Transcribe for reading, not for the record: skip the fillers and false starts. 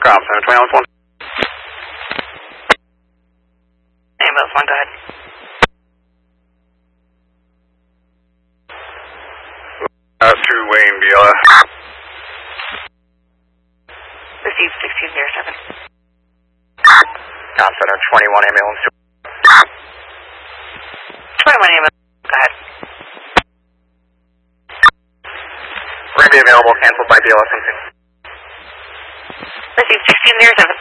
Drop center 21. Ambulance 1, go ahead. Through Wayne, BLS. Received 1607. Drop center 21, ambulance 21 ambulance, go ahead. We're going to be available, canceled by BLS. Received 1607.